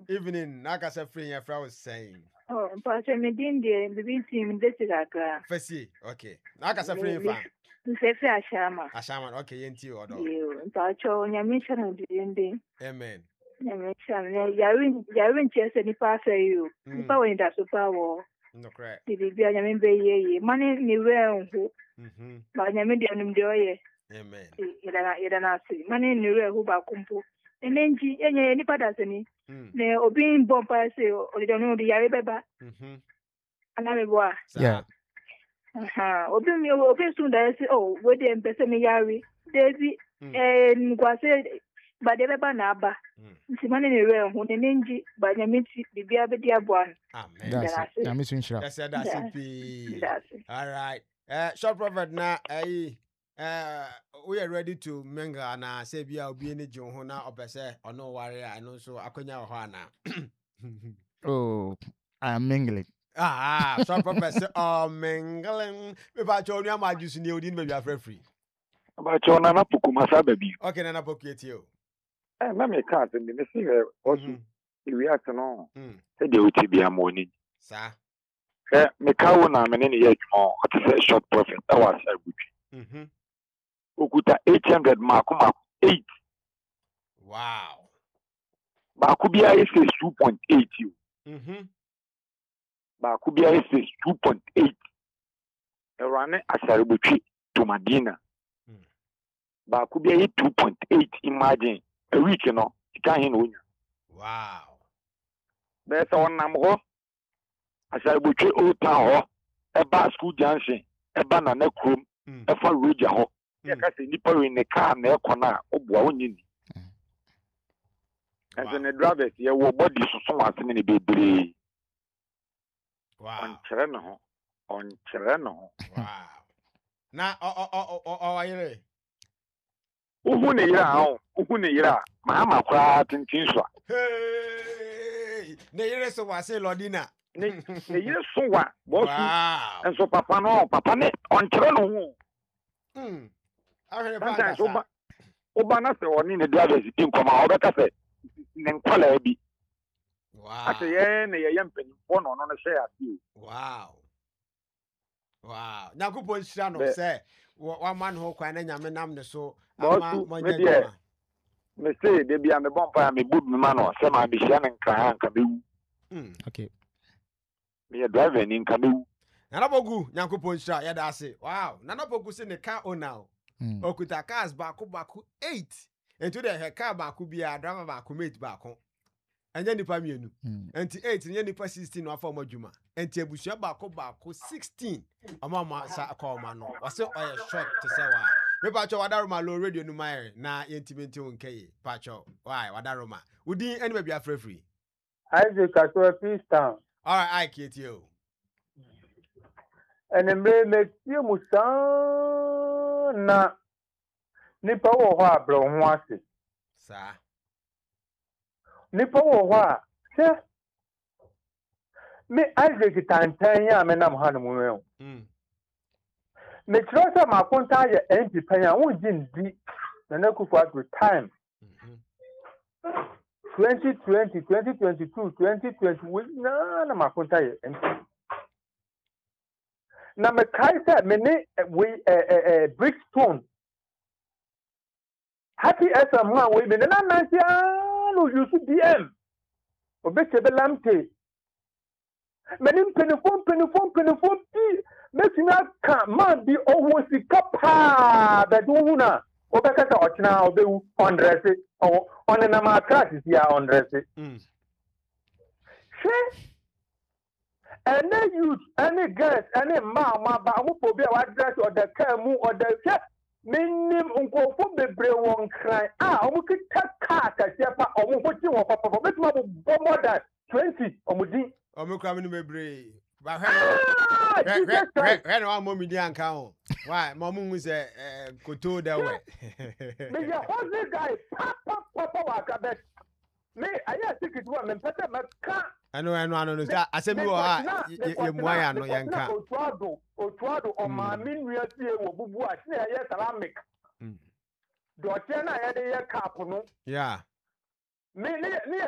Evening, Nakasa free your friend was saying. Oh, Pastor Medindi, the team, this is a Fesi, okay. Nakasa free fan. Sefe Ashama. Ashaman, okay, into your door. You, Pacho, Yamishan of the ending. Amen. Yamishan, Yarin Chess and if I say you, if I went to power. No correct. Did it be a Yamin Bay, money in the realm, but Yamidian Joy. Amen. Idanasi, money in the real who back kumpu. And then any padasani. Ne obin bomba say or don't know the Yaribaba. And I'm a boy. Yeah. Open soon that say, oh, where the Besame Yari, Daisy, and Guase, but the Banaba. Simon in the realm, who the Ninji, but Yamiti, the Biabedia one. Amen. That's it. I'm missing shop. That's it. All right. Short prophet now, we are ready to mingle and say, be our being a Johona or Pese or no warrior, and also Akonya Hana. Oh, I'm mingling. Short prophet, mingling. If I told you, I'm just new, didn't maybe I'm free. About your Nana Pukumasa baby. Okay, Nana Pocket you. Mammy can't and the singer also react on. Said you would be a morning. Sir. Mekawana, and any yet more, what is a short prophet? That was a good. Okuta 800 Makuma 8. Wow. Bakubia is 2.8 you. Bakubia is 2.8. Erane Asaribuchi to Madina. Bakubia 2.8. Imagine a week, you know. Wow. There's one number. Asaribuchi Ota, a bar school junction, a banana crum, a far ridge. Kasi nipa in the car na ekona obwa onyini and the drivers ye wo body so asem ni bebre wow on chere no wow na ayere uhu ne yira ma ma kwa tintin so hey ne yire so wa se lodina ne yire so wa bosu and so papa ne on chere no sometimes Obana say one in the drivers in come out because Nenkwala bi. Wow. I say yeah na yam penny one on share you. Wow. Nyankopon shira no say one man ho kwan na nyame nam ne so ama monya. Me say they be am bompa me bud me man o say ma be share nkran nka be. Okay. Me driver ni nka be. Nanabogu Nyankopon shira ya da say. Wow. Nanabogu say ne car owner. Okuta cars baku 8 into the car baku bia driver baku mate baku anya nipa mienu enti 8 nya nipa 16 no afa modwuma enti abusua baku 16 amama sa akoma no wase oye short to say wa me pacho wadaroma low radio no mai na yentimenti wonkai pacho why wadaroma udin eni bia free Isaac Ato Peace Town. All right, I get you. And me you musa na nipa wo ho abro ho ase. Sa. Nipa wo ho a se me Isaac tantan ya me nam hanu mu yo. Me trust ma konta ye NP pan ya won jindi na na kufu at time. 2020, 2022, 2020 na ma konta ye NP. Na me kai say me ne we Brickstone Happy FM one we me na nantia no use DM obechebe lamte me nim penifon bi metina ka man bi owo sika pa be do huna obeka ta ochina obewu ondrese o onena ma classes ya ondrese any youth, any girls, any mama, but who will be our dress or the camu or the chef. Minim unko for the brain one cry. We could take car as Japa or what you want, Papa. Let's have more than 20 or Mudi. Or Mukamin Mebre. But when our mommy didn't count. Why, Mamu was a couture that way. May your whole guy, Papa, me, I think it's one and better, but can't. I know. I said, you are no yanka. Otuado, or my mean, we are here, Bubu, yes, Alamic. Dotiana had a capono. Yeah. Me,